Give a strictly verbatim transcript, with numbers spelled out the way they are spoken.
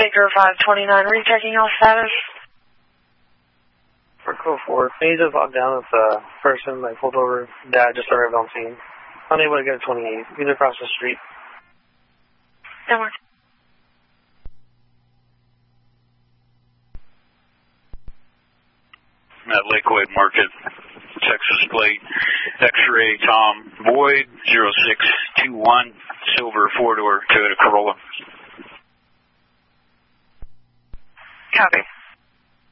Baker five twenty-nine, rechecking all status. For code four, can you just log down with the person that pulled over? Dad just arrived on scene. Unable to get a twenty-eight. He's across the street. Don't worry. At Lakewood Market, Texas plate, X-ray Tom Boyd, zero six two one, silver four-door Toyota Corolla. Copy.